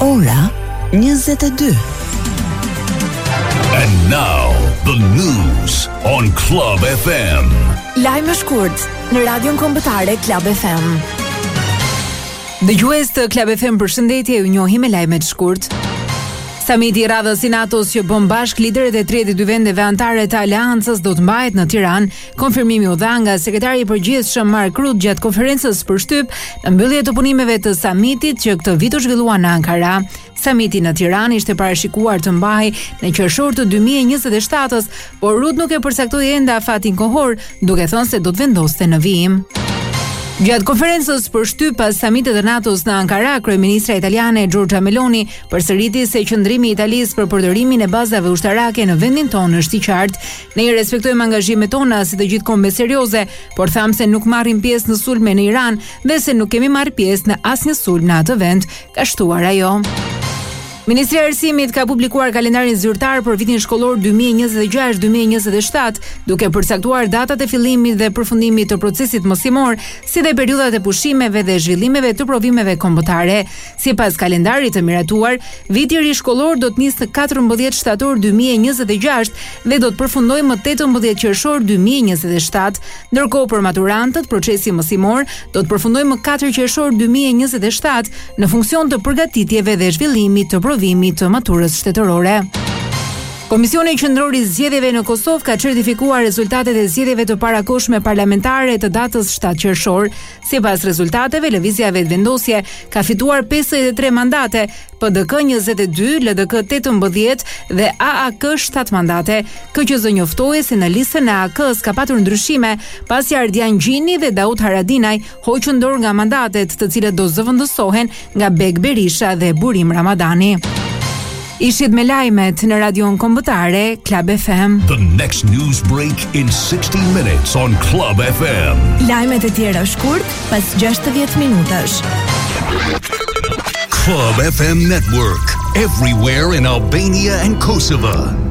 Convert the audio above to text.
Ora 22. And now the news on Club FM. Lajme shkurt në radion kombëtare Club FM. Dëgjues të Club FM, përshëndetje, ju njohim me lajmet shkurt. Samiti i radhës i NATO-s që bën bashk liderët e 32 vendeve anëtare të aleancës do të mbahet në Tiranë. Konfirmimi u dha nga sekretari i përgjithshëm Mark Rutte gjatë konferencës për shtyp në mbyllje të punimeve të samitit që këtë vit u zhvillua në Ankara. Samiti në Tiranë ishte parashikuar të mbahej në qershor të 2027-s, por Rutte nuk e përcaktoi ende afatin kohor, duke thënë se do të vendoste në vijim. Gjatë konferencës për shtyp pas samitit të NATO-s në Ankara, kryeministra italiane Giorgia Meloni përsëriti se qëndrimi i Italisë për përdorimin e bazave ushtarake në vendin tonë është i qartë. Ne i respektojmë angazhimet tona si të gjithë kombeve serioze, por tham se nuk marrim pjesë në sulme në Iran dhe se nuk kemi marrë pjesë në asnjë sulm në atë vend, ka shtuar ajo. Ministria e Arsimit ka publikuar kalendarin zyrtar për vitin shkollor 2026-2027, duke përcaktuar datat e fillimit dhe përfundimit të procesit mësimor, si dhe periudhat e pushimeve dhe zhvillimeve të provimeve kombëtare. Sipas kalendarit të miratuar, viti i ri shkollor do të nisë në 14 shtator 2026 dhe do të përfundojë më 18 qershor 2027, ndërkohë për maturantët procesi mësimor do të përfundojë më 4 qershor 2027 në funksion të përgatitjeve dhe zhvillimit të provimit të maturës shtetërore. Komisioni Qendror i Zgjedhjeve në Kosovë ka certifikuar rezultatet e zgjedhjeve të parakohshme parlamentare të datës 7 qershor. Sipas rezultateve, lëvizja vetëvendosje ka fituar 53 mandate, PDK 22, LDK 18 dhe AAK 7 mandate. KQZ njoftoi se në listën e AAK-s ka patur ndryshime, pasi Ardian Gjini dhe Daud Haradinaj hoqën dorë nga mandatet, të cilët do zëvendësohen nga Beg Berisha dhe Burim Ramadani. Ishit me lajmet në radion kombëtare Club FM. The next news break in 60 minutes on Club FM. Lajmet e tjera shkurt pas 60 minutash. Club FM Network, everywhere in Albania and Kosovo.